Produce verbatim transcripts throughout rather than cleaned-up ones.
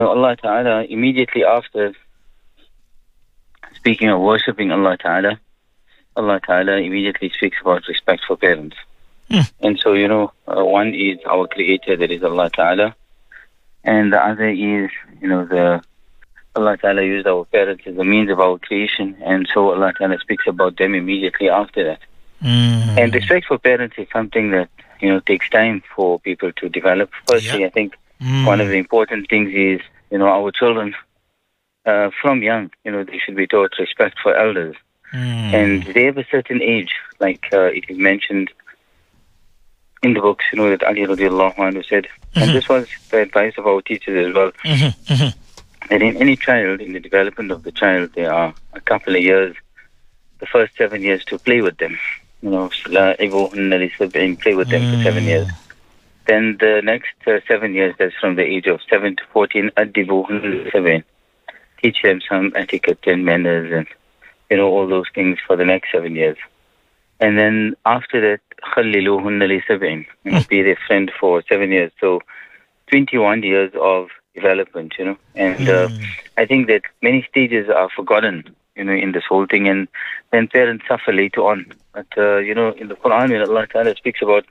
Allah Ta'ala, immediately after speaking of worshipping Allah Ta'ala, Allah Ta'ala immediately speaks about respect for parents. Mm. And so, you know, uh, one is our Creator, that is Allah Ta'ala, and the other is, you know, the Allah Ta'ala used our parents as a means of our creation, and so Allah Ta'ala speaks about them immediately after that. Mm. And respect for parents is something that, you know, takes time for people to develop. Firstly, Yeah. I think Mm. one of the important things is, you know, our children, uh, from young, you know, they should be taught respect for elders. Mm. And they have a certain age, like uh, it is mentioned in the books, you know, that Ali radiallahu anhu said, Mm-hmm. and this was the advice of our teachers as well, Mm-hmm. Mm-hmm. that in any child, in the development of the child, there are a couple of years, the first seven years to play with them. You know, لَاعِبُوهُنَّ لِسَبْعٍ, play with them for seven years. Then the next uh, seven years, that's from the age of seven to fourteen, أَدِّبُوهُنَّ لِسَبْعٍ, teach them some etiquette and manners and, you know, all those things for the next seven years. And then after that, خَلِّلُوهُنَّ لِسَبْعٍ, you know, be their friend for seven years. So twenty-one years of development, you know. And uh, I think that many stages are forgotten, you know, in this whole thing, and then parents suffer later on. But, uh, you know, in the Quran, when Allah Ta'ala speaks about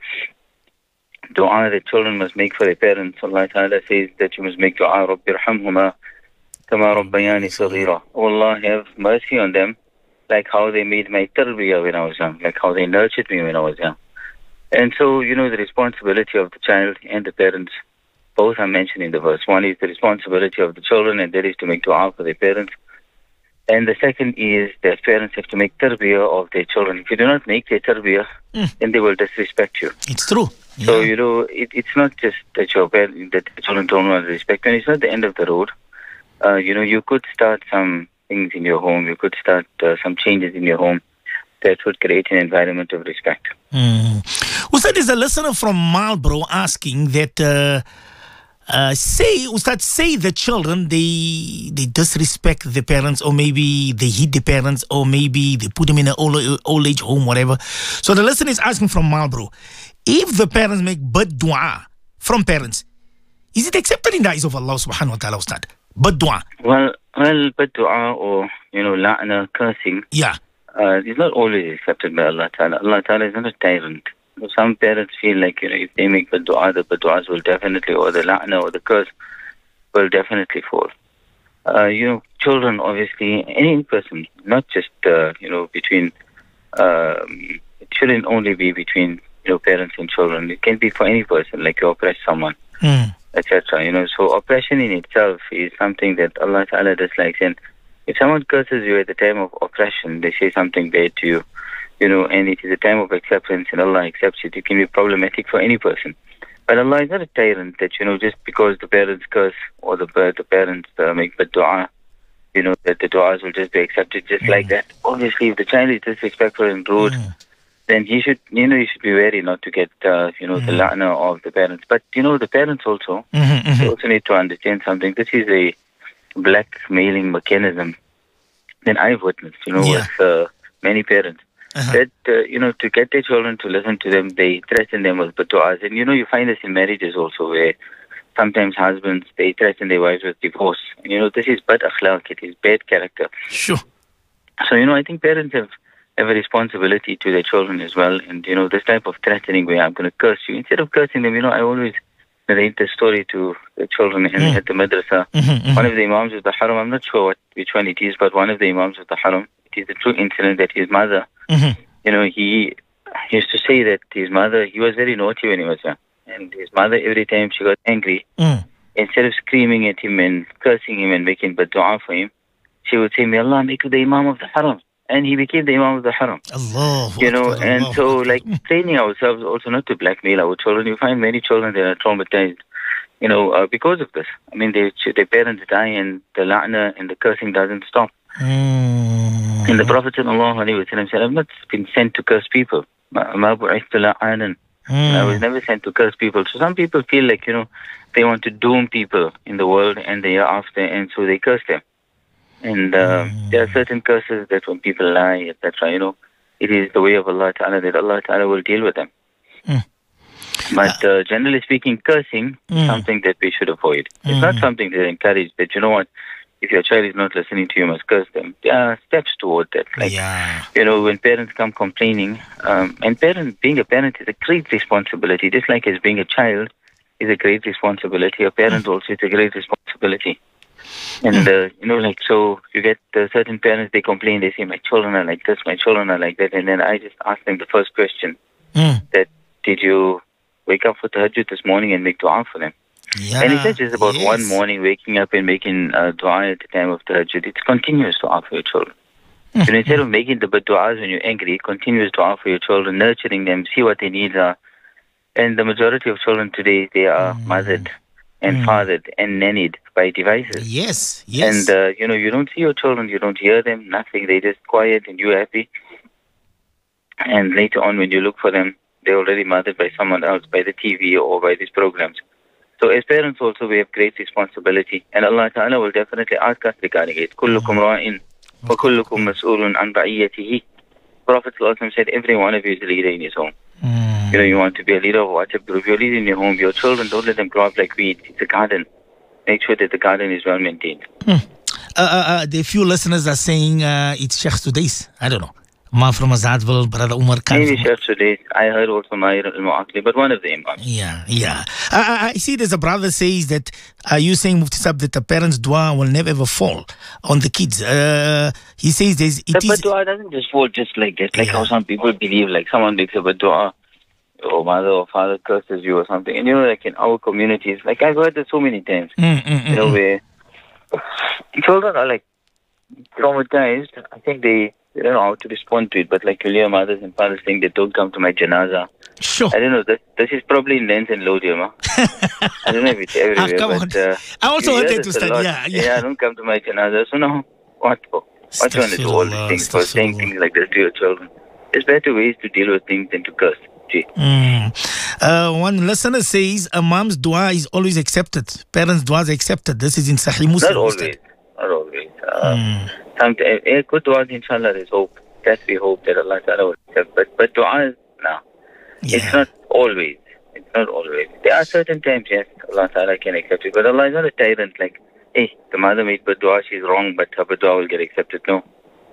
dua that children must make for their parents, Allah Ta'ala says that you must make dua, رَبِّ ارْحَمْهُمَا كَمَا رَبَّيَانِ صَغِيرًا. Oh Allah, have mercy on them, like how they made my tarbiyah when I was young, like how they nurtured me when I was young. And so, you know, the responsibility of the child and the parents, both are mentioned in the verse. One is the responsibility of the children, and that is to make dua for their parents. And the second is that parents have to make tarbiyah of their children. If you do not make their tarbiyah, Mm. then they will disrespect you. It's true. So, Yeah. you know, it, it's not just that your parents, that the children don't want to respect you, and it's not the end of the road. Uh, you know, you could start some things in your home, you could start uh, some changes in your home that would create an environment of respect. Mm. Ustad, there's a listener from Marlborough asking that uh, uh, say, Ustad, say the children, they they disrespect the parents, or maybe they hit the parents, or maybe they put them in an old, old age home, whatever. So the listener is asking from Marlborough, if the parents make bad dua from parents, is it accepted in the eyes of Allah subhanahu wa ta'ala, Ustad? Bad dua. Well, well, but dua or, you know, la'na, cursing, Yeah. uh, is not always accepted by Allah Ta'ala. Allah Ta'ala is not a tyrant. Some parents feel like, you know, if they make bad dua, the bad duas will definitely, or the la'na or the curse will definitely fall. Uh, you know, children, obviously, any person, not just, uh, you know, between, um, it shouldn't only be between, you know, parents and children. It can be for any person, like you oppress someone, Mm. et cetera. You know, so oppression in itself is something that Allah Ta'ala dislikes. And if someone curses you at the time of oppression, they say something bad to you, you know, and it is a time of acceptance and Allah accepts it, it can be problematic for any person. But Allah is not a tyrant that, you know, just because the parents curse or the, the parents uh, make bad dua, you know, that the duas will just be accepted just like that. Obviously, if the child is disrespectful and rude, Mm. then he should, you know, he should be wary not to get, uh, you know, the la'na of the parents. But, you know, the parents also, Mhm, they mhm. also need to understand something. This is a blackmailing mechanism that I've witnessed, you know, Yeah. with uh, many parents. Uh-huh. That, uh, you know, to get their children to listen to them, they threaten them with du'as. And, you know, you find this in marriages also, where sometimes husbands, they threaten their wives with divorce. And, you know, this is bad akhlaq, it is bad character. Sure. So, you know, I think parents have, have a responsibility to their children as well. And, you know, this type of threatening where I'm going to curse you, instead of cursing them, you know, I always narrate the story to the children in, Mm. at the madrasa. Mhm, mhm. One of the imams of the haram, I'm not sure what, which one it is, but one of the imams of the haram, it is a true incident that his mother, Mhm. you know, he used to say that his mother, he was very naughty when he was young. And his mother, every time she got angry, Mm. instead of screaming at him and cursing him and making bad dua for him, she would say, may Allah make you the imam of the haram. And he became the imam of the haram. Allahu You know, Akbar, and Allahu so Akbar. like training ourselves also not to blackmail our children. You find many children that are traumatized, you know, uh, because of this. I mean, they, their parents die and the la'na and the cursing doesn't stop. Mm. And the Prophet sallallahu alaihi wasallam said, I've not been sent to curse people. Ma ma bu'ithtu la'anan. I was Mm. never sent to curse people. So some people feel like, you know, they want to doom people in the world and the year after, and so they curse them. And uh, there are certain curses that when people lie, et cetera, you know, it is the way of Allah Ta'ala that Allah Ta'ala will deal with them. Mm. But uh, generally speaking, cursing Mm. is something that we should avoid. It's Mm. not something that encourage that, you know what, if your child is not listening to you, you must curse them. There are steps toward that. Like, Yeah. you know, when parents come complaining, um, and parent, being a parent is a great responsibility, just like as being a child is a great responsibility. A parent also is a great responsibility. And, uh, you know, like, so you get uh, certain parents, they complain, they say, my children are like this, my children are like that. And then I just ask them the first question, Mm. that did you wake up for tahajjud this morning and make dua for them? Yeah. And it's not just about yes. one morning waking up and making uh, dua at the time of tahajjud. It's continuous dua for your children. Mm. So instead of making the bad du'as when you're angry, continuous dua for your children, nurturing them, see what their needs are. And the majority of children today, they are Mm. mothered and Mm. fathered and nannied by devices. Yes. Yes. And, uh, you know, you don't see your children, you don't hear them, nothing. They're just quiet and you're happy. And later on, when you look for them, they're already mothered by someone else, by the T V or by these programs. So as parents also, we have great responsibility. And Allah Ta'ala will definitely ask us regarding it. كُلُّكُمْ رَاءٍ وَكُلُّكُمْ مَسْئُولٌ عَنْ رَعِيَّتِهِ. Prophet ﷺ said, every one of you is a leader in his home. Mm. You know, you want to be a leader of a WhatsApp group, you're a leader in your home. Your children, don't let them grow up like weeds. It's a garden. Make sure that the garden is well maintained. Mm. Uh, uh, uh, the few listeners are saying uh, it's Sheikh Sudais. I don't know. Ma from Azadville, Brother Umar Khan. Maybe Sheikh today, I heard also Mahir al-Mu'aqli, but one of the imams. Yeah, yeah. Uh, I see there's a brother says that, are you saying, Mufti Sab, that the parents' dua will never ever fall on the kids? Uh, he says there's, it The is... dua doesn't just fall just like that, like Yeah. how some people believe, like someone makes a dua, or mother or father curses you or something. And you know, like in our communities, like I've heard this so many times, Mm, mm, you know, mm, where children are like traumatized. I think they, they don't know how to respond to it, but like you'll hear mothers and fathers saying they don't come to my janaza. Sure. I don't know, this, this is probably in Lens and Lodium, huh? I don't know if it's everywhere, Ah, come but... on. Uh, I also you heard hear that to this a study. lot. Yeah, yeah. Yeah, don't come to my janaza. So now, what for? What's going to do all these Astaghfirullah, things for saying astaghfirullah. things like this to your children? There's better ways to deal with things than to curse. Gee. Mm. Uh, one listener says a mom's dua is always accepted. Parents' dua is accepted. This is in Sahih Muslim. Not always. Not always. Uh, Mm. Sometimes, eh, good dua, inshallah, there's hope. That we hope that Allah Ta'ala will accept. But, but dua is, no. Yeah. It's not always. It's not always. There are certain times, yes, Allah Ta'ala can accept it. But Allah is not a tyrant like, hey, the mother made bad dua, she's wrong, but her bad dua will get accepted. No.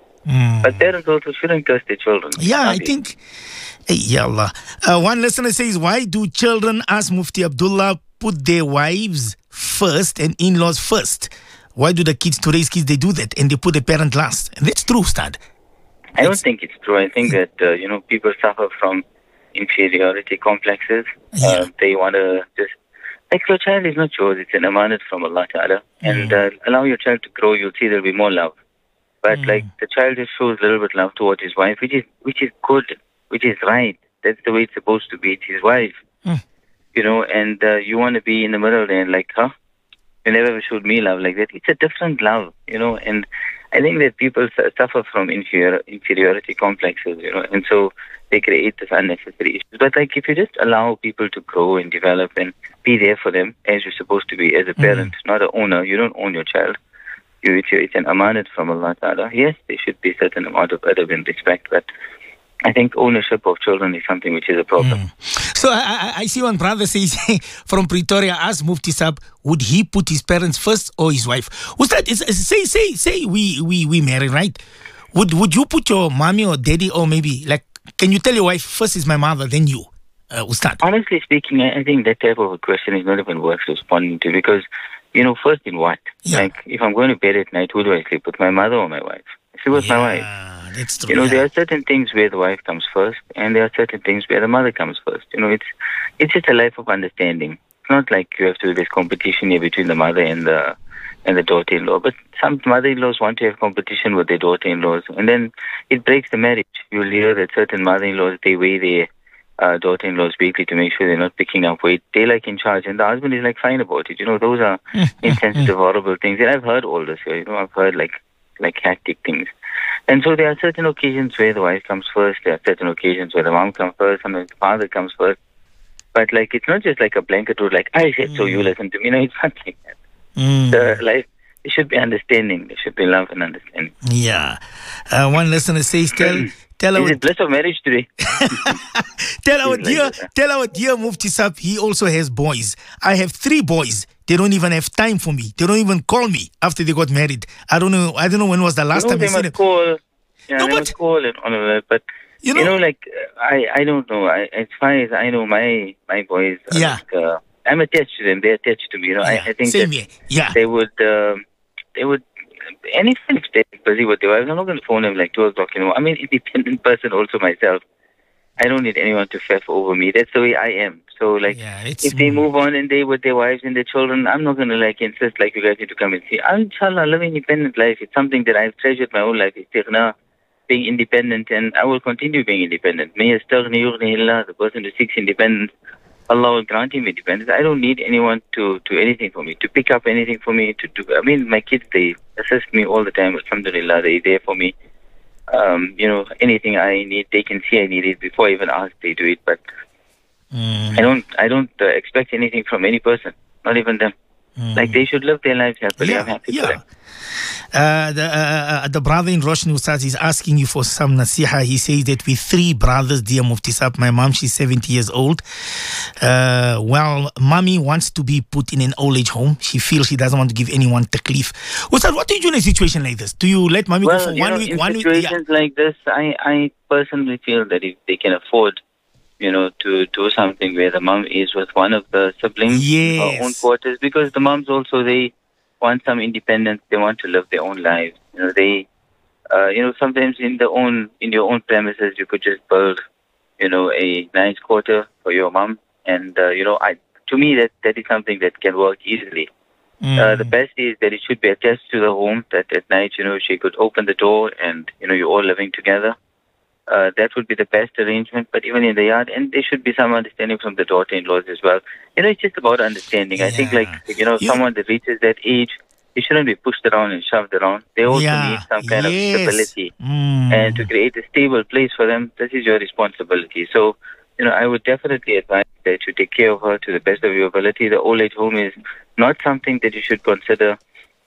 Mm. But parents also shouldn't curse their children. Yeah, I Obviously. think. Hey, ya Allah. Uh, one listener says, why do children, ask Mufti Abdullah, put their wives first and in-laws first? Why do the kids, today's kids, they do that and they put the parent last? And that's true, Ustad. I don't It's- think it's true. I think that, uh, you know, people suffer from inferiority complexes. Yeah. Uh, they want to just, like your child is not yours, it's an amanat from Allah Ta'ala. And uh, allow your child to grow, you'll see there'll be more love. But Mm. like the child just shows a little bit love towards his wife, which is which is good, which is right. That's the way it's supposed to be. It's his wife. Mm. You know, and uh, you want to be in the middle there and like, huh? You never showed me love like that. It's a different love, you know, and I think that people su- suffer from inferior, inferiority complexes, you know, and so they create this unnecessary issues. But like if you just allow people to grow and develop and be there for them as you're supposed to be as a parent, not an owner, you don't own your child. You, it's, it's an amanat from Allah Ta'ala. Yes, there should be a certain amount of adab and respect, but I think ownership of children is something which is a problem. Mm. So I, I, I see one brother says from Pretoria, ask Mufti Sab, would he put his parents first or his wife? What's that? Is, is- say say say we we we marry, right? Would would you put your mommy or daddy or maybe like can you tell your wife first is my mother then you? Uh, Ustad. Honestly speaking, I I think that type of a question is not even worth responding to because, you know, first in what? Yeah. Like, if I'm going to bed at night, who do I sleep with, my mother or my wife? I sleep with my wife. Yeah, that's true. You know, yeah. there are certain things where the wife comes first, and there are certain things where the mother comes first. You know, it's it's just a life of understanding. It's not like you have to do this competition here between the mother and the and the daughter-in-law. But some mother-in-laws want to have competition with their daughter-in-laws, and then it breaks the marriage. You'll hear that certain mother-in-laws, they weigh their uh, daughter-in-laws weekly to make sure they're not picking up weight. They're like in charge, and the husband is like fine about it. You know, those are insensitive, horrible things. And I've heard all this here. You know, I've heard like like hectic things. And so there are certain occasions where the wife comes first. There are certain occasions where the mom comes first, and the father comes first. But like, it's not just like a blanket rule, like I said, so you listen to me. No, it's not like that. Mm. The life, there should be understanding. There should be love and understanding. Yeah. Uh, one listener says, tell Tell Is our, it bliss of marriage today? tell our Like dear, that. tell our dear Mufti Sab, he also has boys. I have three boys. They don't even have time for me. They don't even call me after they got married. I don't know. I don't know when was the last You know, time they I seen must them. call. Yeah, No, they but must call and all of that. But you you know, know, like I, I don't know. I, as far as I know, my my boys. Are Yeah. Like, uh, I'm attached to them. They're attached to me. You know, yeah, I, I think same that here. Yeah, they would. Um, they would. Anything if they're busy with their wives, I'm not going to phone them like two o'clock. You know, I'm an independent person also myself. I don't need anyone to faff over me. That's the way I am. So, like, yeah. It's if they mm, move on and they with their wives and their children, I'm not going to, like, insist, like, you guys need to come and see. I'll, inshallah, live an independent life. It's something that I've treasured my whole life. Istighna, being independent, and I will continue being independent. May yastaghni yughni illah, the person who seeks independence, Allah will grant him independence. I don't need anyone to do anything for me, to pick up anything for me, to do. I mean, my kids, they assist me all the time. Alhamdulillah, they're there for me. Um, you know, anything I need, they can see I need it before I even ask, they do it. But mm, I don't, I don't uh, expect anything from any person, not even them. mm. Like they should live their lives happily. I'm Yeah, happy for yeah. them. Uh, the, uh, uh, the brother in Roshan Ustaz is asking you for some nasiha. He says that with three brothers, dear Mufti Sab, my mom, she's seventy years old. Uh, well, mommy wants to be put in an old age home. She feels she doesn't want to give anyone taklif. Ustaz, what do you do in a situation like this? Do you let mommy Well, go for you one know, week, in one week? Yeah. situations like this, I, I personally feel that if they can afford, you know, to do something where the mom is with one of the siblings in her Yes. own quarters, because the moms also, they want some independence. They want to live their own lives. You know, they, uh, you know, sometimes in the own, in your own premises, you could just build, you know, a nice quarter for your mom. And, uh, you know, I, to me, that, that is something that can work easily. Mm. Uh, the best is that it should be attached to the home, that at night, you know, she could open the door and, you know, you're all living together. Uh, that would be the best arrangement, but even in the yard, and there should be some understanding from the daughter-in-laws as well. You know, it's just about understanding. I think, Yeah. like, you know, You- someone that reaches that age, they shouldn't be pushed around and shoved around. They also Yeah. need some kind Yes. of stability. Mm. And to create a stable place for them, this is your responsibility. So, you know, I would definitely advise that you take care of her to the best of your ability. The old age home is not something that you should consider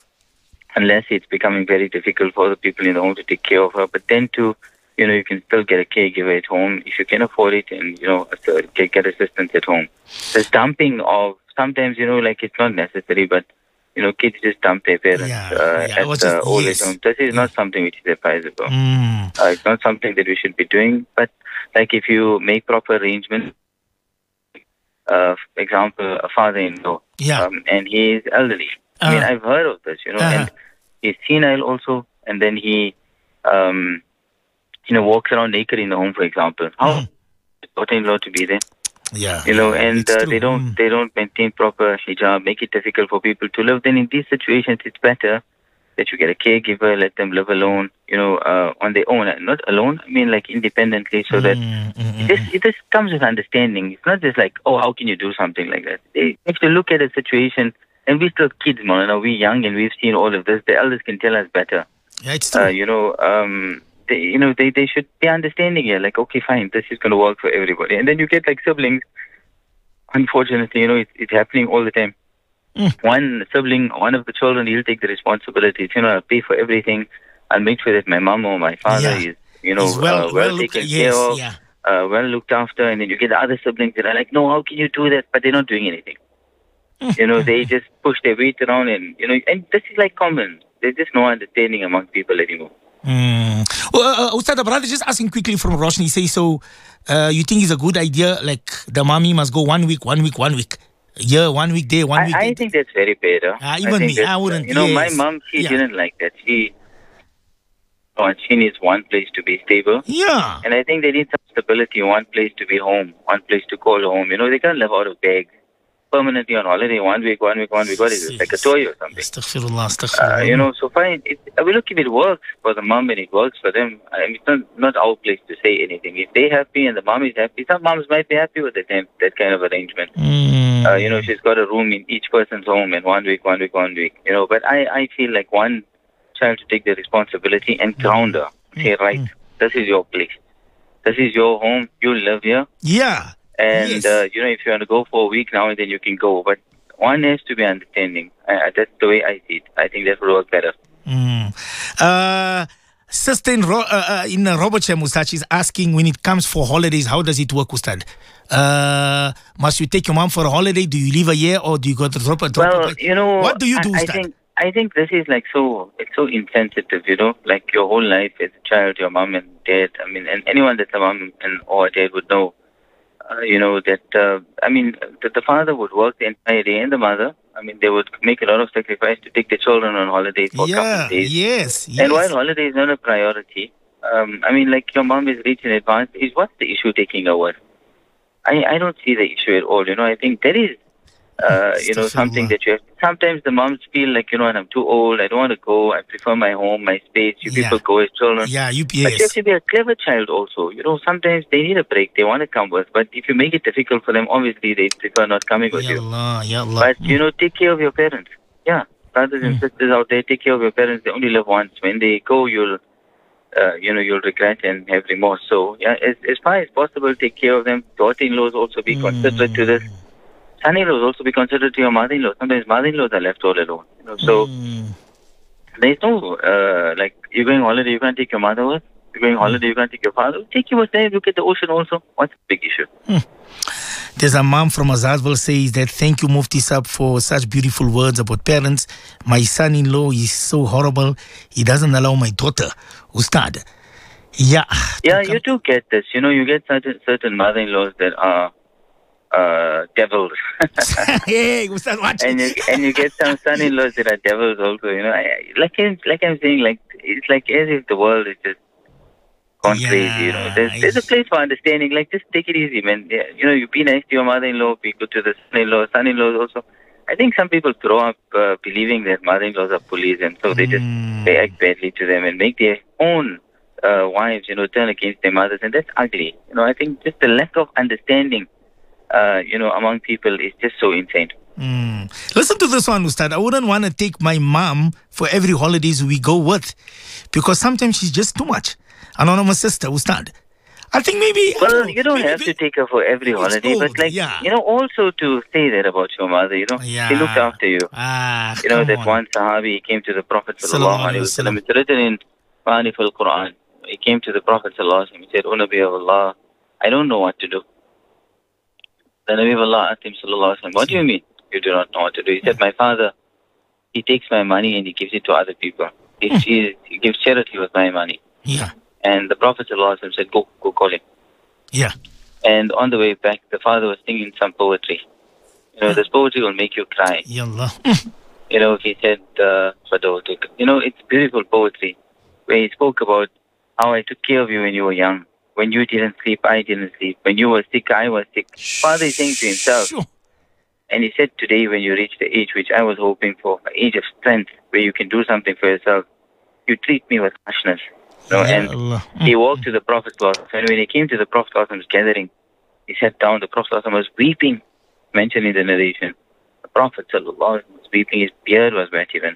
unless it's becoming very difficult for the people in the home to take care of her. But then to, you know, you can still get a caregiver at home if you can afford it, and, you know, get get assistance at home. The dumping of, sometimes, you know, like it's not necessary, but, you know, kids just dump their parents Yeah, uh, yeah, I at was the just- old yes. age home. This is not something which is advisable. Mm. Uh, it's not something that we should be doing. But, like, if you make proper arrangements, uh, for example, a father-in-law, Yeah. um, and he is elderly. I mean, Uh-huh. I've heard of this, you know, Uh-huh. and he's senile also, and then he, um, you know, walks around naked in the home, for example. How Mhm. is daughter-in-law to be there? Yeah. You know, yeah, and it's uh, true. they don't Mm. they don't maintain proper hijab, make it difficult for people to live. Then in these situations, it's better that you get a caregiver, let them live alone, you know, uh, on their own. Not alone, I mean like independently, so that Mm, mm, mm, this mm. it just comes with understanding. It's not just like, oh, how can you do something like that? They have to look at a situation, and we're still kids, man. You know, we're young and we've seen all of this. The elders can tell us better. Yeah, it's true. Uh, you know, um, they, you know, they, they should be understanding here. Like, okay, fine, this is going to work for everybody. And then you get like siblings. Unfortunately, you know, it's, it's happening all the time. Mm. One sibling, one of the children, he'll take the responsibilities. You know, I'll pay for everything. I'll make sure that my mom or my father Yeah. is, you know, He's well- uh, well, well looked- taken yes, care of, yeah. uh, well looked after. And then you get the other siblings that are like, no, how can you do that? But they're not doing anything. You know, they just push their weight around, and, you know, and this is like common. There's just no understanding among people anymore. Mm. Well, uh, Ustad, the brother just asking quickly from Roshan. He says, so uh, you think it's a good idea, like the mommy must go one week, one week, one week, yeah, one week there, one week I, I there? think that's very better. Ah, I even think me, that's, I wouldn't, You know, my yes. mom, she Yeah. didn't like that. She, oh, she needs one place to be stable. Yeah. And I think they need some stability, one place to be home, one place to call home. You know, they can't live out of bags permanently on holiday, one week, one week, one week. What is it? Like a toy or something. Astaghfirullah, astaghfirullah. Uh, you know, so fine. It, I mean, look, if it works for the mom and it works for them, I mean, it's not, not our place to say anything. If they're happy and the mom is happy, some moms might be happy with that, that kind of arrangement. Mm. Uh, you know, she's got a room in each person's home, and one week, one week, one week. You know, but I, I feel like one child to take the responsibility and ground her. Say, right, this is your place. This is your home. You live here. Yeah. And, Yes. uh, you know, if you want to go for a week now and then you can go. But one has to be understanding. Uh, that's the way I see it. I think that will work better. Mm. Uh, Sister in, Ro- uh, uh, in uh, Robocham, Ustad, she's asking, when it comes for holidays, how does it work, Ustad? Uh, must you take your mom for a holiday? Do you leave a year, or do you go to drop a drop? Well, a you know, what do you do, I, I Ustad? think I think this is like so. It's so insensitive, you know. Like your whole life as a child, your mom and dad. I mean, and anyone that's a mom and or a dad would know. Uh, you know that. Uh, I mean, that the father would work the entire day, and the mother. I mean, they would make a lot of sacrifice to take the children on holidays for a couple Yeah, of days. yes, yes. And while holiday is not a priority, um, I mean, like your mom is rich in advance. Is what's the issue taking over? I, I don't see the issue at all. You know, I think that is, uh, you know, something that you have. Sometimes the moms feel like, you know, I'm too old. I don't want to go. I prefer my home, my space. You Yeah. people go as children. Yeah, you, But you have yes. to be a clever child also. You know, sometimes they need a break. They want to come with. But if you make it difficult for them, obviously they prefer not coming with you. Yallah, yallah. But, you know, take care of your parents. Yeah. Brothers and sisters out there, take care of your parents. They only live once. When they go, you'll, uh, you know, you'll regret and have remorse. So, yeah, as, as far as possible, take care of them. Daughter-in-laws also be considerate to this. Son-in-laws also be considerate to your mother-in-law. Sometimes mother-in-laws are left all alone. You know, so Mm. there's no, uh, like, you're going holiday, you can't take your mother with. You're going holiday, you can't take your father. Take you with them, look at the ocean also. What's the big issue? There's a mom from Azazville says that thank you, Mufti Sab, for such beautiful words about parents. My son-in-law is so horrible. He doesn't allow my daughter. Ustad. Yeah. Yeah, you do get this. You know, you get certain certain mother-in-laws that are uh, devils. Hey, Ustad, watch and you it. and you get some son-in-laws that are devils also. You know, I, like I'm, like I'm saying, like it's like as if the world is just gone Yeah, crazy. You know, there's, there's a place for understanding. Like, just take it easy, man. Yeah, you know, you be nice to your mother-in-law, be good to the son-in-law, son-in-laws also. I think some people grow up uh, believing that mother-in-laws are bullies, and so they just Mm. they act badly to them and make their own uh, wives, you know, turn against their mothers, and that's ugly. You know, I think just the lack of understanding, uh, you know, among people is just so insane. Mm. Listen to this one, Ustad. I wouldn't want to take my mom for every holidays we go with, because sometimes she's just too much. Anonymous sister, Ustad. I think maybe... I Well, don't know, you don't maybe- have to take her for every It's holiday, but old, like, yeah. you know, also to say that about your mother, you know, Yeah. she looked after you. Ah, You know, come that on. one Sahabi came to the Prophet Sallallahu sallallahu alaihi alaihi wasallam. wasallam. It's written in Ma'arif al-Quran. He came to the Prophet sallallahu alaihi wasallam. He said, "O Nabi of Allah, I don't know what to do." The Nabi of Allah asked him sallallahu alaihi wasallam, "What do you mean you do not know what to do?" He said, "My father, he takes my money and he gives it to other people. He, he, he gives charity with my money." Yeah, And the Prophet sallallahu alaihi wasallam said, "Go, go call him." yeah. And on the way back, the father was singing some poetry. You know, this poetry will make you cry. Yallah. You know, he said, uh, you know, it's beautiful poetry where he spoke about how I took care of you when you were young. When you didn't sleep, I didn't sleep. When you were sick, I was sick. Father is saying to himself. Sure. And he said, today when you reach the age which I was hoping for, an age of strength where you can do something for yourself, you treat me with harshness. You know, and Yallah. he walked to the Prophet, and when he came to the Prophet's gathering, he sat down. The Prophet was weeping, mentioned in the narration. The Prophet was weeping, his beard was wet even.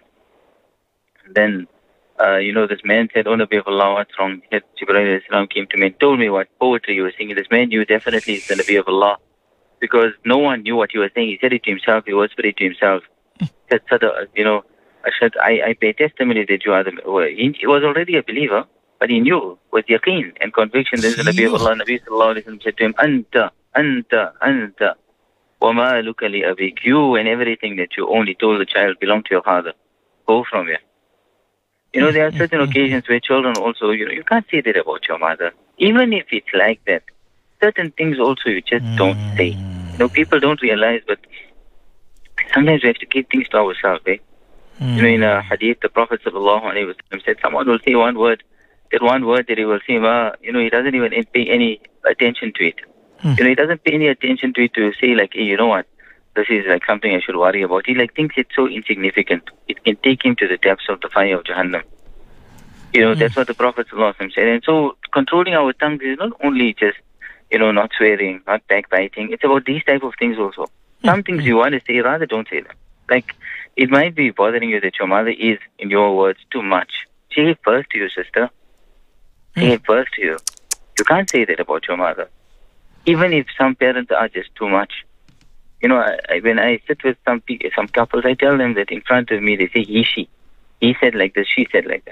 And then, uh, you know, this man said, "Oh Nabi of Allah, what's wrong?" He said, Jibreel Islam came to me and told me what poetry you were singing. This man knew definitely it's the Nabi of Allah, because no one knew what he was saying. He said it to himself, he whispered it to himself. He said, "Sada, you know, Ashad, I, I bear testimony that you are the..." He, he was already a believer, but he knew with yaqeen and conviction that the Nabi of Allah, Nabi sallallahu alayhi wa sallam said to him, "Anta, anta, anta, wa ma'aluka li abik." You and everything that you only told the child belong to your father. Go from here. You know, there are certain occasions where children also, you know, you can't say that about your mother. Even if it's like that, certain things also you just don't say. You know, people don't realize, but sometimes we have to keep things to ourselves, eh? You know, in a hadith, the Prophet sallallahu alaihi wasallam said, someone will say one word, that one word that he will say, ah, you know, he doesn't even pay any attention to it. You know, he doesn't pay any attention to it to say like, hey, you know what, this is like something I should worry about. He like thinks it's so insignificant. It can take him to the depths of the fire of Jahannam. You know, that's what the Prophet sallallahu alaihi wasallam said. And so controlling our tongues is not only just, you know, not swearing, not backbiting. It's about these type of things also. Some things you want to say, rather don't say them. Like, it might be bothering you that your mother is, in your words, too much. Say it first to your sister. Say it first to you. You can't say that about your mother. Even if some parents are just too much. You know, I, I, when I sit with some people, some couples, I tell them that in front of me, they say he, she. He said like this, she said like that.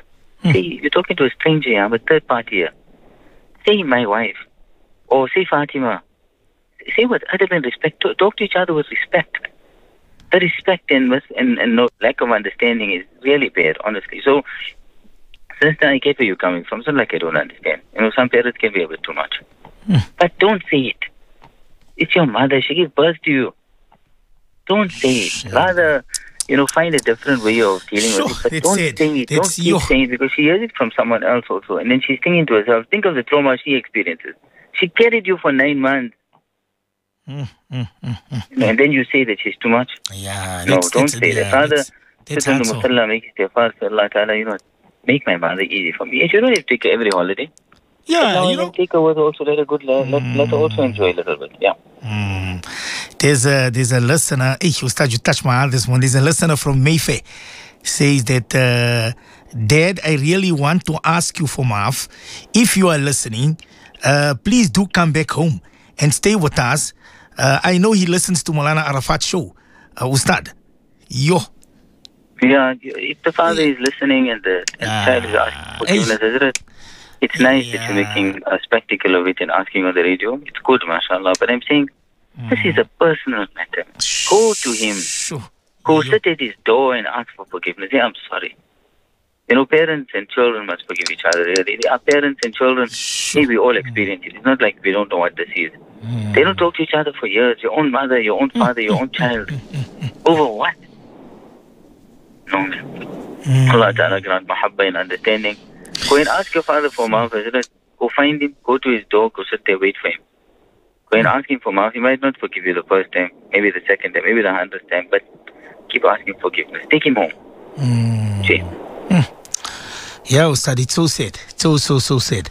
Say, you're talking to a stranger here. I'm a third party here. Say my wife. Or say Fatima. Say with adab and respect. Talk, talk to each other with respect. The respect and, and, and no lack of understanding is really bad, honestly. So, sister, I get where you're coming from. It's not like I don't understand. You know, some parents can be a bit too much. Mm. But don't say it. It's your mother. She gave birth to you. Don't say it. Sure. Rather, you know, find a different way of dealing Sure, with it. But that's don't it. say it. Don't That's keep your- saying it because she hears it from someone else also. And then she's thinking to herself, think of the trauma she experiences. She carried you for nine months. Mm, mm, mm, mm. You know, and then you say that she's too much. Yeah, No, that's, don't that's, say yeah, that. Rather, that's, that's sit on the hard so. musalla, make istighfar, say, Allah Ta'ala, you know, make my mother easy for me. Yes, you don't have to take her every holiday. But Yeah, now you and then know. take her with also, let her, good, let, let, let her also enjoy a little bit. Yeah. Mm. There's a there's a listener. Hey, Ustad, you touched my heart this one. There's a listener from Mayfair says that, uh, Dad, I really want to ask you for maaf. If you are listening, uh, please do come back home and stay with us. Uh, I know he listens to Maulana Arafat show. Uh, Ustad, yo. Yeah, if the father is listening and the, and the child is asking Ah, forgiveness, hey. Hazrat, it's nice that Yeah. you're making a spectacle of it and asking on the radio. It's good, mashallah. But I'm saying, this is a personal matter. Go to him. Sure. Go Yo. sit at his door and ask for forgiveness. Yeah, I'm sorry. You know, parents and children must forgive each other. Really. Our parents and children, Sure. hey, we all experience it. It's not like we don't know what this is. Mm. They don't talk to each other for years. Your own mother, your own father, your own child. Over what? No, man. Mm. Allah Ta'ala grant mahabba and understanding. Go and ask your father for maaf, Hazrat. Go find him, go to his door, go sit there, wait for him. Go and ask him for maaf. He might not forgive you the first time, maybe the second time, maybe the hundredth time, but keep asking forgiveness. Take him home. Mm. See? Yeah, Ustad, it's so sad. So, so, so sad.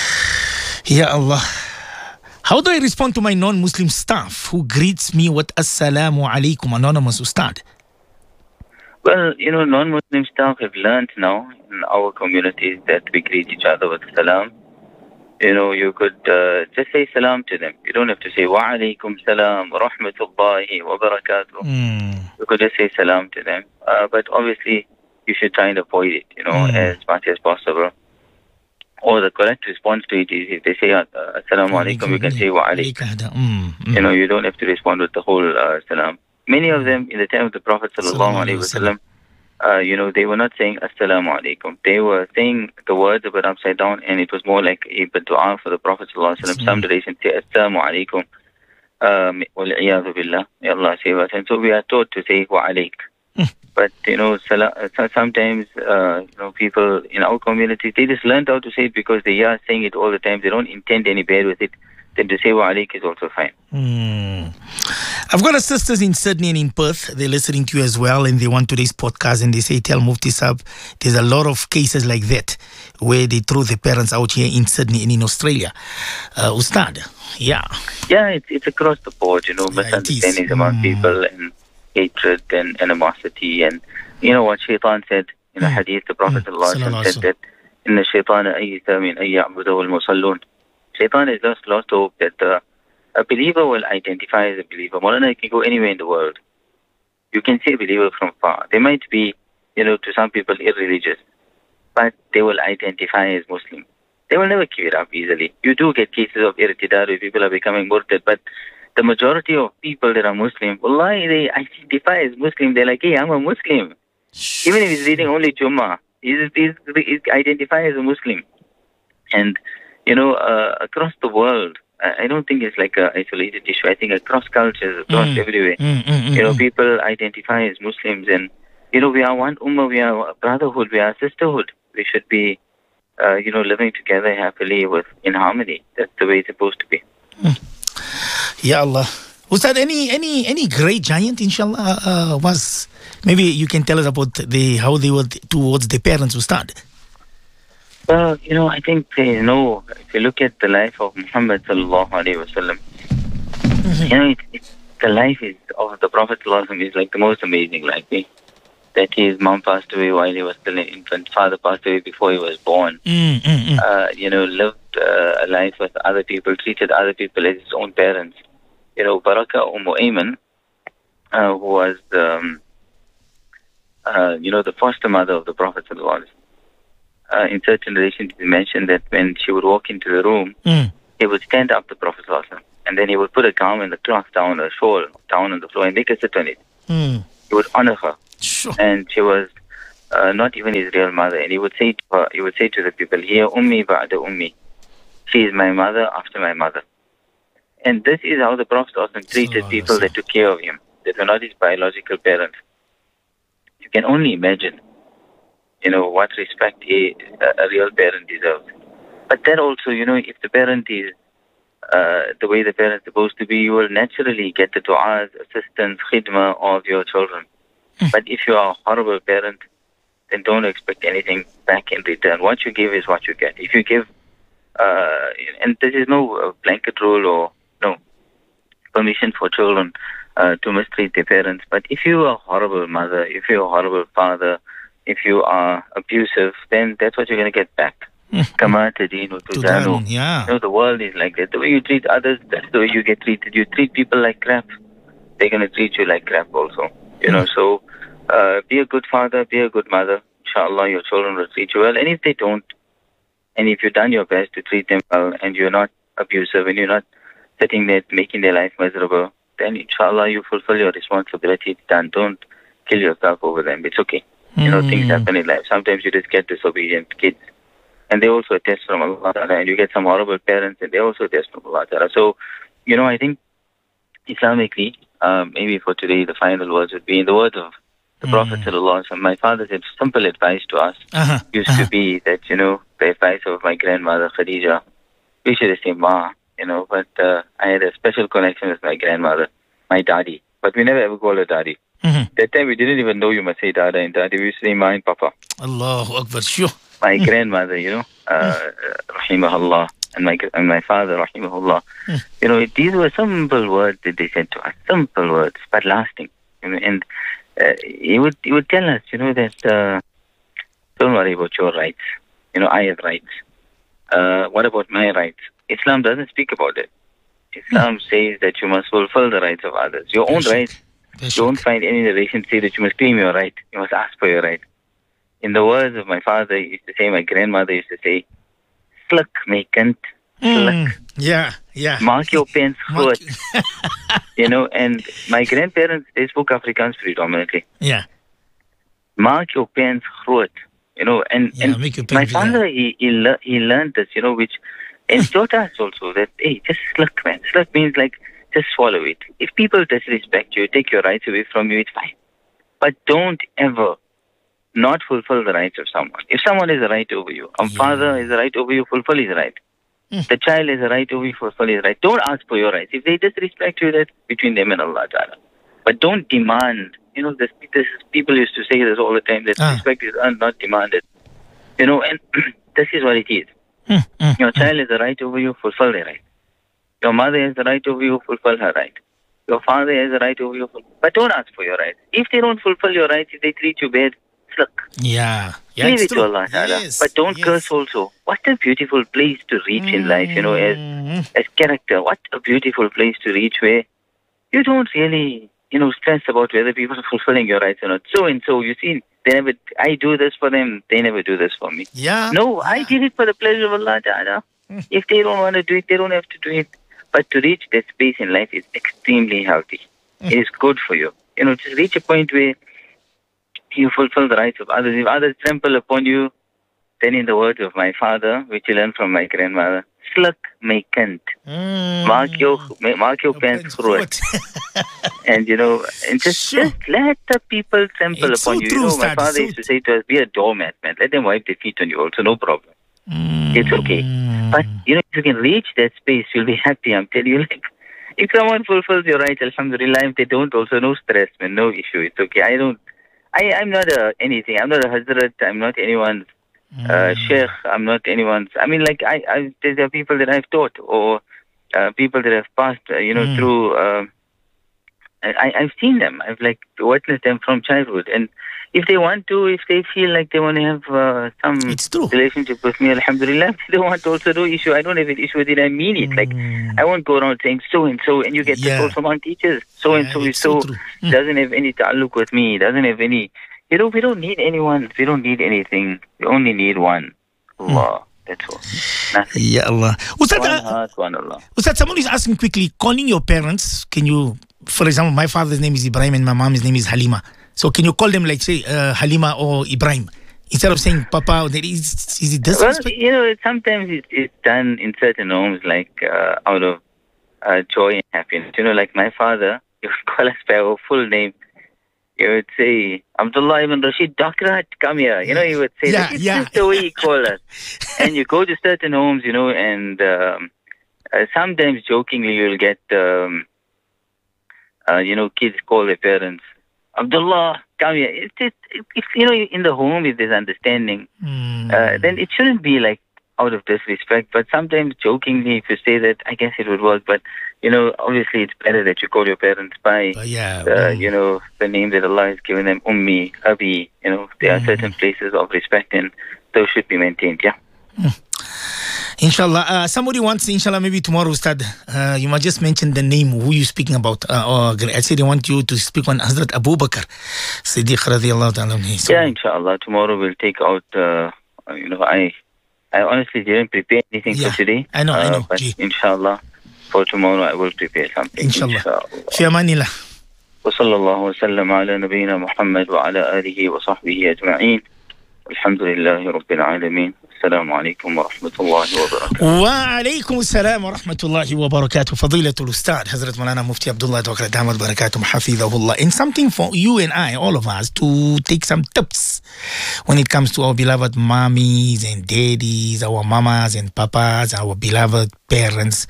Ya Allah. How do I respond to my non-Muslim staff who greets me with Assalamu alaikum, anonymous Ustad? Well, you know, non-Muslim staff have learned now in our communities that we greet each other with salam. You know, you could uh, just say salam to them. You don't have to say wa alaikum salam wa rahmatullahi wa barakatuh. Mm. You could just say salam to them. Uh, but obviously, you should try and avoid it, you know, Mm. as much as possible. Or the correct response to it is if they say uh, assalamu alaikum, you can say wa alaikum. Mm. Mm. You know, you don't have to respond with the whole uh, salam. Many of them, in the time of the Prophet sallallahu alaihi wasallam, uh, you know, they were not saying assalamu alaikum. They were saying the words a bit upside down, and it was more like a dua for the Prophet sallallahu alaihi wasallam. Some narrations say assalamu alaikum, um, wal iyadhu billah, may Allah save us. And so we are taught to say wa alaik. But, you know, sala- sometimes, uh, you know, people in our community, they just learned how to say it because they are saying it all the time. They don't intend any bad with it. Then to say wa alaik is also fine. Mm. I've got a sisters in Sydney and in Perth. They're listening to you as well, and they want today's podcast, and they say, tell Mufti Sab, there's a lot of cases like that where they throw the parents out here in Sydney and in Australia. Uh, Ustad, yeah. Yeah, it's, it's across the board, you know, Yeah, it is. misunderstandings among Mm. people and hatred and animosity. And you know what Shaitan said in a Mm. hadith, the Prophet Mm. ﷺ Sallallahu said that, إِنَّ الشَّيْطَانَ أَيِّسَ مِنْ أَنْ يَعْبُدَهُ الْمُصَلُّونَ. Shaitan has lost, lost hope that uh, a believer will identify as a believer. Maulana can go anywhere in the world. You can see a believer from far. They might be, you know, to some people irreligious, but they will identify as Muslim. They will never give it up easily. You do get cases of irtidad where people are becoming murtad, but the majority of people that are Muslim, wallahi, they identify as Muslim. They're like, hey, I'm a Muslim. Even if he's reading only Jummah, he's, he's, he's identified as a Muslim. And, you know, uh, across the world, I don't think it's like an isolated issue. I think across cultures, across Mm. everywhere, Mm, mm, mm, you know, mm. people identify as Muslims. And, you know, we are one ummah, we are a brotherhood, we are a sisterhood. We should be, uh, you know, living together happily with in harmony. That's the way it's supposed to be. Ya Allah. Ustad, any any any great giant, inshallah, uh, was maybe you can tell us about the how they were towards the parents, Ustad. Well, you know, I think, uh, you know, if you look at the life of Muhammad sallallahu alaihi wasallam, you know, it, it, the life is of the Prophet sallallahu alaihi wasallam is like the most amazing life. Eh? That his mom passed away while he was still an infant, father passed away before he was born. Mm, mm, mm. Uh, you know, lived uh, a life with other people, treated other people as his own parents. You know, Baraka Umm Ayman, uh, who was, um, uh, you know, the foster mother of the Prophet sallallahu alaihi wasallam. uh, in certain relations, he mentioned that when she would walk into the room, Mm. he would stand up the Prophet ﷺ, and then he would put a garment, a cloth down, a shawl down on the floor, and make her sit on it. Mm. He would honor her, Sure. and she was uh, not even his real mother. And he would say to her, he would say to the people, "Here, ummi ba'da ummi." She is my mother after my mother. And this is how the Prophet ﷺ treated people that took care of him, that were not his biological parents. You can only imagine, you know, what respect a, a real parent deserves. But that also, you know, if the parent is uh, the way the parent is supposed to be, you will naturally get the du'as, assistance, khidmah of your children. Mm. But if you are a horrible parent, then don't expect anything back in return. What you give is what you get. If you give, uh, and this is no uh, blanket rule or no permission for children uh, to mistreat their parents. But if you are a horrible mother, if you're a horrible father, if you are abusive, then that's what you're going to get back. Kama tadinu tudanu. Yeah. You know, the world is like that. The way you treat others, that's the way you get treated. You treat people like crap, they're going to treat you like crap also. You know, so uh, be a good father, be a good mother. Inshallah, your children will treat you well. And if they don't, and if you've done your best to treat them well, and you're not abusive, and you're not sitting there making their life miserable, then inshallah you fulfill your responsibility. It's done. Don't kill yourself over them. It's okay. You know, things happen in life. Sometimes you just get disobedient kids, and they also a test from Allah Ta'ala, and you get some horrible parents, and they also a test from Allah Ta'ala. So, you know, I think Islamically, um, maybe for today, the final words would be in the words of the Prophet Sallallahu Alaihi Wasallam. My father said simple advice to us Uh-huh. used Uh-huh. to be that, you know, the advice of my grandmother Khadija, we should have said Ma, you know, but uh, I had a special connection with my grandmother, my daddy, but we never ever called her daddy. Mhm. That time we didn't even know you must say Dada and Daddy. We used to say Ma and Papa. Allahu Akbar. Sure. My grandmother, you know, uh, rahimahullah, and my and my father, rahimahullah. Hmm. You know, these were simple words that they said to us, simple words, but lasting. You know, and uh, he would he would tell us, you know, that uh, don't worry about your rights. You know, I have rights. Uh, what about my rights? Islam doesn't speak about it. Islam says that you must fulfill the rights of others. Your own Bashik. rights. Bashik. Don't find any narration say that you must claim your right. You must ask for your right. In the words of my father, he used to say, my grandmother used to say, "Sluk my kant, sluk." Mm. Yeah. Yeah. Mark your pens Mark- groot. You know, and my grandparents, they spoke Afrikaans predominantly. Yeah. Mark your pens groot. You know, and, Yeah, and make your my pen- father, he he, le- he learned this, you know, which, and taught us also that, hey, just sluk, man. Sluk means like, just swallow it. If people disrespect you, take your rights away from you, it's fine. But don't ever not fulfill the rights of someone. If someone has a right over you, a Yeah. father has a right over you, fulfill his right. Mm. The child has a right over you, fulfill his right. Don't ask for your rights. If they disrespect you, that's between them and Allah Ta'ala. But don't demand. You know, this, this people used to say this all the time, that Ah. respect is earned, not demanded. You know, and this is what it is. Mm, mm, Your mm. child has a right over you, fulfill their right. Your mother has a right over you, fulfill her right. Your father has a right over you, fulfill. But don't ask for your rights. If they don't fulfill your rights, if they treat you bad, look, Yeah. Yeah. leave it's it to true. Allah Ta'ala. Yes. But don't yes. curse also. What a beautiful place to reach in life, you know, as, Mm. as character. What a beautiful place to reach where you don't really, you know, stress about whether people are fulfilling your rights or not. So and so, you see, they never, I do this for them, they never do this for me. Yeah. No, I did it for the pleasure of Allah Ta'ala. Mm. If they don't want to do it, they don't have to do it. But to reach that space in life is extremely healthy. Mm. It is good for you. You know, just reach a point where you fulfill the rights of others. If others trample upon you, then in the words of my father, which I learned from my grandmother, sluk my kant. Mm. Mark your, mark your Your pants pants groot. groot. And, you know, and just, Sure. just let the people trample It's upon so you. true, you know, my Ustad, father so used to say to us, be a doormat, man. Let them wipe their feet on you also, no problem. It's okay. But, you know, if you can reach that space, you'll be happy. I'm telling you, like, if someone fulfills your rights, alhamdulillah, if they don't, also no stress, man, no issue. It's okay. I don't, I, I'm not a anything. I'm not a Hazrat. I'm not anyone's uh, sheikh. I'm not anyone's, I mean, like, I, I, there are people that I've taught or uh, people that have passed, uh, you know, Mm. through, uh, I, I've seen them. I've, like, witnessed them from childhood. And if they want to, if they feel like they want to have uh, some It's true. relationship with me, alhamdulillah. If they want also no issue. I don't have an issue with it. I mean it. Like, Mm. I won't go around saying so and so, and you get Yeah. this also from teachers. So and Yeah, so is it's so so, true. Mm. doesn't have any ta'alluq with me, doesn't have any, You know, we don't need anyone. We don't need anything. We only need one. Allah. Mm. That's all. Nothing. Ya Allah. Ustad, one uh, heart, one Allah. Ustad, someone is asking quickly, calling your parents, can you, for example, my father's name is Ibrahim and my mom's name is Halima. So can you call them like, say, uh, Halima or Ibrahim? Instead of saying Papa, that is, is it disrespect? Well, you know, sometimes it, it's done in certain homes, like uh, out of uh, joy and happiness. You know, like my father, he would call us by our full name. He would say, Abdullah ibn Rashid, Dakrat, come here. You know, he would say, yeah, this yeah. is the way he called us. And you go to certain homes, you know, and um, uh, sometimes jokingly you'll get, um, uh, you know, kids call their parents, Abdullah, come here. It's just, if, you know, in the home, if there's understanding, mm. uh, then it shouldn't be like out of disrespect. But sometimes jokingly, if you say that, I guess it would work. But, you know, obviously it's better that you call your parents by, uh, yeah, uh, mm. you know, the name that Allah has given them, Ummi, Abi. You know, there mm. are certain places of respect and those should be maintained, yeah. Mm. Inshallah. Uh, somebody wants, inshallah, maybe tomorrow, Ustad, uh, you might just mention the name, who you're speaking about. Uh, or I said they want you to speak on Hazrat Abu Bakr, Siddiq radiallahu ta'ala. So, yeah, inshallah. Tomorrow we'll take out, uh, you know, I I honestly didn't prepare anything yeah, for today. I know, uh, I know. But Gee. inshallah, for tomorrow I will prepare something. Inshallah. Fi amanillah. وصلى الله وسلم على نبينا محمد وعلى آله وصحبه أجمعين. الحمد لله رب العالمين. السلام عليكم ورحمة الله وبركاته. وعليكم السلام ورحمة الله وبركاته. فضيلة الأستاذ Hazrat Maulana Mufti Abdullah Dawkar Damat Barakatuh Hafidhahullah. And something for you and I, all of us, to take some tips when it comes to our beloved mommies and daddies, our mamas and papas, our beloved parents.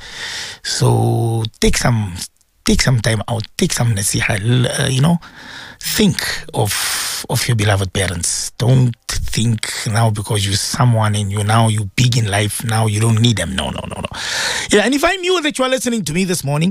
So take some take some time out, take some nasiha, uh, you know, think of of your beloved parents. Don't think now because you're someone and you now you big in life, now you don't need them. No, no, no, no. Yeah, and if I'm you that you are listening to me this morning,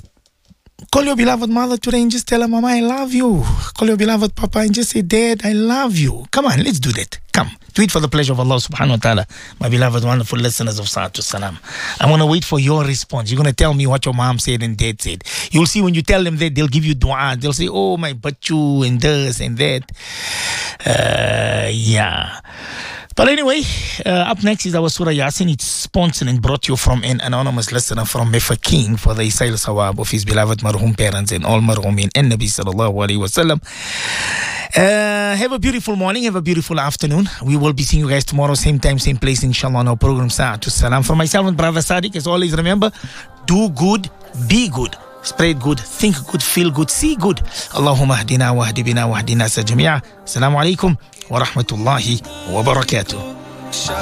call your beloved mother today and just tell her, Mama, I love you. Call your beloved Papa and just say, Dad, I love you. Come on, let's do that. Come. Do it for the pleasure of Allah subhanahu wa ta'ala. My beloved, wonderful listeners of Sa'atu Salam. I want to wait for your response. You're going to tell me what your mom said and dad said. You'll see when you tell them that, they'll give you dua. They'll say, oh, my bachu and this and that. Uh, yeah. But anyway, uh, up next is our Surah Yasin. It's sponsored and brought you from an anonymous listener from Mefakin for the Isail Sawab of his beloved marhum parents and all marhumin and Nabi sallallahu alayhi wa sallam. Uh, have a beautiful morning, have a beautiful afternoon. We will be seeing you guys tomorrow, same time, same place, inshallah, on our program Sa'atu Salam. For myself and brother Sadiq, as always, remember, do good, be good. Spread good, think good, feel good, see good. Allahumma ahdina wa ahdi bina wa ahdina sa jami'a. Assalamu alaikum wa rahmatullahi wa barakatuh.